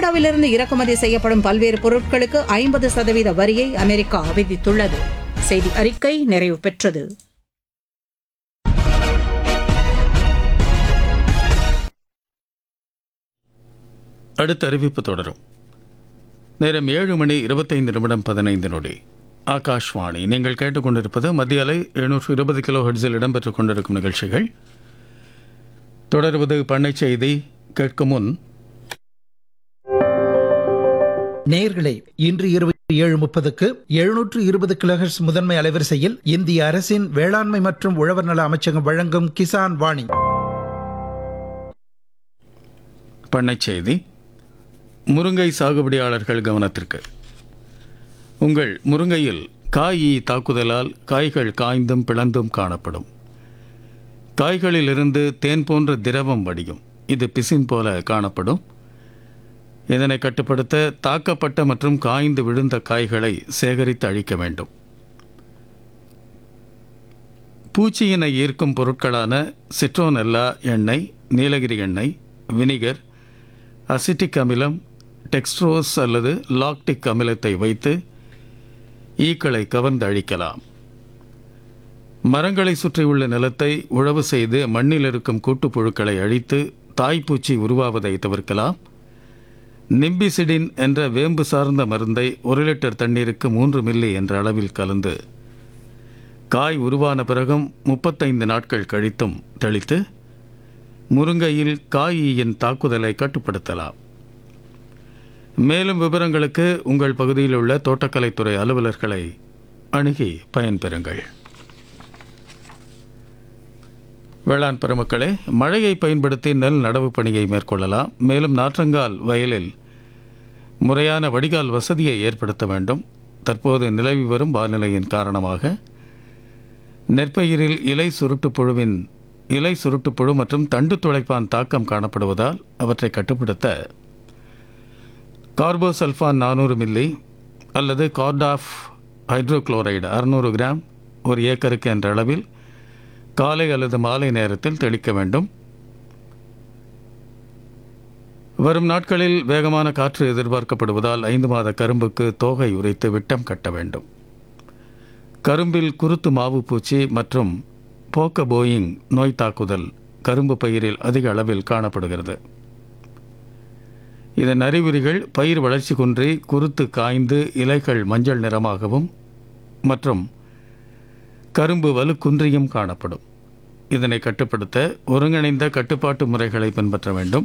கனடாவிலிருந்து இறக்குமதி செய்யப்படும் பல்வேறு பொருட்களுக்கு 50% வரியை அமெரிக்கா விதித்துள்ளது. செய்தி அறிக்கை நிறைவு பெற்றது. அடுத்த அறிவிப்பு தொடரும். நேரம் 7:25 ஆகாஷ்வாணி. நீங்கள் கேட்டுக்கொண்டிருப்பது மத்திய அலை 720 கிலோ ஹெர்ட்ஸில் இடம்பெற்றுக் கொண்டிருக்கும் நிகழ்ச்சிகள். தொடர்வது பண்ணை செய்தி. கேட்கும் முன் நேயர்களே, இன்று இரவு 7:30க்கு 720 கிலோஹெர்ட்ஸ் முதன்மை அலைவரிசையில் இந்திய அரசின் வேளாண்மை மற்றும் உழவர் நல அமைச்சகம் வழங்கும் கிசான் வாணி. பண்ணை செய்தி. முருங்கை சாகுபடியாளர்கள் கவனத்திற்கு. உங்கள் முருங்கையில் காய் தாக்குதலால் காய்கள் காய்ந்தும் பிளந்தும் காணப்படும். காய்களிலிருந்து தேன் போன்ற திரவம் வடியும். இது பிசின் போல காணப்படும். இதனை கட்டுப்படுத்த தாக்கப்பட்ட மற்றும் காய்ந்து விழுந்த காய்களை சேகரித்து அழிக்க வேண்டும். பூச்சியினை ஈர்க்கும் பொருட்களான சிட்ரோனெல்லா எண்ணெய், நீலகிரி எண்ணெய், வினிகர், அசிட்டிக் அமிலம், டெக்ஸ்ட்ரோஸ் அல்லது லாக்டிக் அமிலத்தை வைத்து ஈக்களை கவர்ந்து அழிக்கலாம். மரங்களை சுற்றியுள்ள நிலத்தை உழவு செய்து மண்ணில் இருக்கும் கூட்டுப்புழுக்களை அழித்து தாய்ப்பூச்சி உருவாவதை தவிர்க்கலாம். நிம்பிசிடின் என்ற வேம்பு சார்ந்த மருந்தை 1 லிட்டர் தண்ணீருக்கு 3 மில்லி என்ற அளவில் கலந்து காய் உருவான பிறகும் 35 நாட்கள் கழித்தும் தெளித்து முருங்கையில் காயின் தாக்குதலை கட்டுப்படுத்தலாம். மேலும் விவரங்களுக்கு உங்கள் பகுதியில் உள்ள தோட்டக்கலைத்துறை அலுவலர்களை அணுகி பயன்பெறுங்கள். வேளாண் பெருமக்களே, மழையை பயன்படுத்தி நெல் நடவு பணியை மேற்கொள்ளலாம். மேலும் நாற்றங்கால் வயலில் முறையான வடிகால் வசதியை ஏற்படுத்த வேண்டும். தற்போது நிலவி வரும் வானிலையின் காரணமாக நெற்பயிரில் இலை சுருட்டுப்புழு மற்றும் தண்டு துளைப்பான் தாக்கம் காணப்படுவதால் அவற்றை கட்டுப்படுத்த கார்போசல்ஃபான் 400 மில்லி அல்லது கார்டாஃப் ஹைட்ரோக்ளோரைடு 600 கிராம் 1 ஏக்கருக்கு என்ற அளவில் காலை அல்லது மாலை நேரத்தில் தெளிக்க வேண்டும். வரும் நாட்களில் வேகமான காற்று எதிர்பார்க்கப்படுவதால் 5 மாத கரும்புக்கு தோகை உரித்து விட்டம் கட்ட வேண்டும். கரும்பில் குருத்து மாவு பூச்சி மற்றும் போக்க போயிங் நோய் தாக்குதல் கரும்பு பயிரில் அதிக அளவில் காணப்படுகிறது. இதன் அறிகுறிகள் பயிர் வளர்ச்சி குன்றி குருத்து காய்ந்து இலைகள் மஞ்சள் நிறமாகவும் மற்றும் கரும்பு வலுக்குன்றியும் காணப்படும். இதனை கட்டுப்படுத்த ஒருங்கிணைந்த கட்டுப்பாட்டு முறைகளை பின்பற்ற வேண்டும்.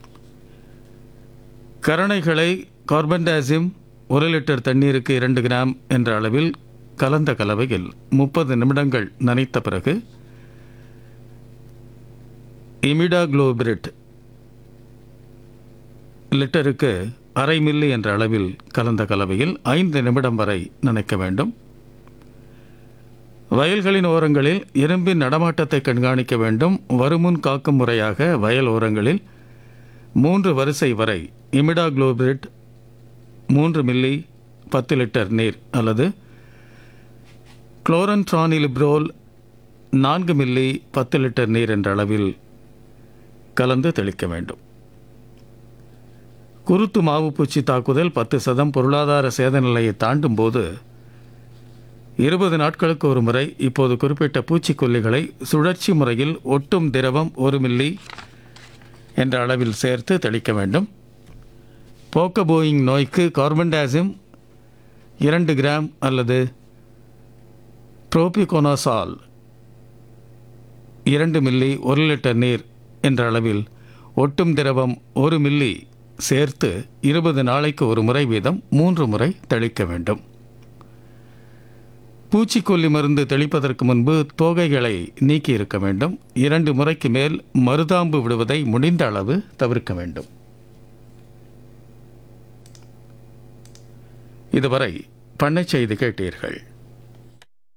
கரணைகளை கார்பன்டாசிம் 1 லிட்டர் தண்ணீருக்கு 2 கிராம் என்ற அளவில் கலந்த கலவையில் 30 நிமிடங்கள் நனைத்த பிறகு இமிடாக்ளோபிரிட் லிட்டருக்கு 1/2 மில்லி என்ற அளவில் கலந்த கலவையில் 5 நிமிடம் வரை நனைக்க வேண்டும். வயல்களின் ஓரங்களில் எறும்பின் நடமாட்டத்தை கண்காணிக்க வேண்டும். வருமுன் காக்கும் முறையாக வயல் ஓரங்களில் 3 வரிசை வரை இமிடாக்ளோபிரிட் 3 மில்லி 10 லிட்டர் நீர் அல்லது குளோரன்ட்ரானிலிப்ரோல் 4 மில்லி 10 லிட்டர் நீர் என்ற அளவில் கலந்து தெளிக்க வேண்டும். குருத்து மாவு பூச்சி தாக்குதல் 10% பொருளாதார சேத நிலையை தாண்டும் போது 20 நாட்களுக்கு ஒரு முறை இப்போது குறிப்பிட்ட பூச்சிக்கொல்லிகளை சுழற்சி முறையில் ஒட்டும் திரவம் 1 மில்லி என்ற அளவில் சேர்த்து தெளிக்க வேண்டும். போக்க போயிங் நோய்க்கு கார்பன்டாசிம் 2 கிராம் அல்லது புரோபிகோனசால் 2 மில்லி 1 லிட்டர் நீர் என்ற அளவில் ஒட்டும் திரவம் 1 மில்லி சேர்த்து 20 நாளைக்கு ஒரு முறை வீதம் 3 முறை தெளிக்க வேண்டும். பூச்சிக்கொல்லி மருந்து தெளிப்பதற்கு முன்பு தோகைகளை நீக்கி இருக்க வேண்டும். 2 முறைக்கு மேல் மருதாம்பு விடுவதை முடிந்த அளவு தவிர்க்க வேண்டும். இதுவரை பண்ணை செய்தி கேட்டீர்கள்.